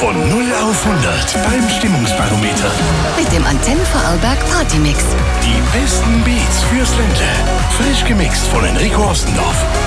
Von 0 auf 100 beim Stimmungsbarometer. Mit dem Antenne Vorarlberg Partymix. Die besten Beats fürs Ländle. Frisch gemixt von Enrico Ostendorf.